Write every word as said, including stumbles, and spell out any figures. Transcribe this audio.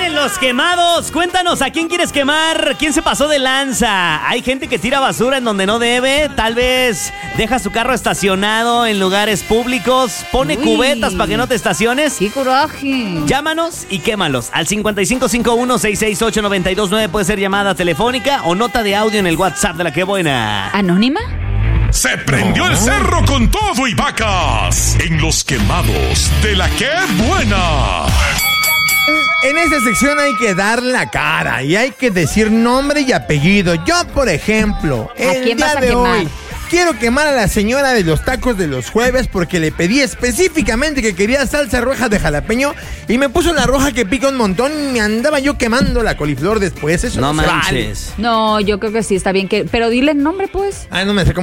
en Los Quemados. Cuéntanos, ¿a quién quieres quemar? ¿Quién se pasó de lanza? Hay gente que tira basura en donde no debe. Tal vez deja su carro estacionado en lugares públicos. Pone Uy. cubetas para que no te estaciones. ¡Qué coraje! Llámanos y quémalos al cincuenta y cinco cincuenta y uno, sesenta y seis ocho, noventa y dos nueve. Puede ser llamada telefónica o nota de audio en el WhatsApp de La Qué Buena. ¿Anónima? Se prendió el cerro con todo y vacas en Los Quemados de La Qué Buena. En esta sección hay que dar la cara y hay que decir nombre y apellido. Yo, por ejemplo, el quién día vas a de quemar? hoy quiero quemar a la señora de los tacos de los jueves porque le pedí específicamente que quería salsa roja de jalapeño y me puso la roja que pica un montón y me andaba yo quemando la coliflor después. Eso No no, se vale. manches. No, yo creo que sí, está bien que... Pero dile el nombre, pues. Ay, no me sé cómo